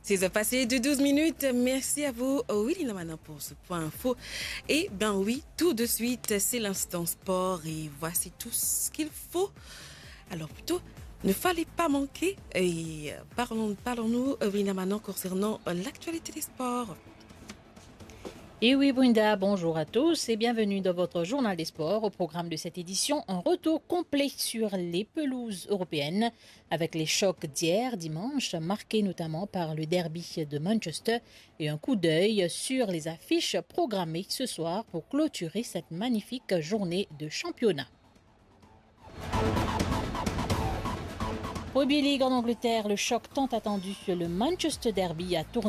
6 heures passées de 12 minutes. Merci à vous, Willy Lamana, pour ce point info. Et ben oui, tout de suite, c'est l'instant sport et voici tout ce qu'il faut. Alors plutôt, ne fallait pas manquer. Et parlons-nous, Willy Lamana, concernant l'actualité des sports. Et oui, Brenda, bonjour à tous et bienvenue dans votre journal des sports. Au programme de cette édition, un retour complet sur les pelouses européennes avec les chocs d'hier, dimanche, marqués notamment par le derby de Manchester et un coup d'œil sur les affiches programmées ce soir pour clôturer cette magnifique journée de championnat. Rugby League en Angleterre, le choc tant attendu, le Manchester Derby a tourné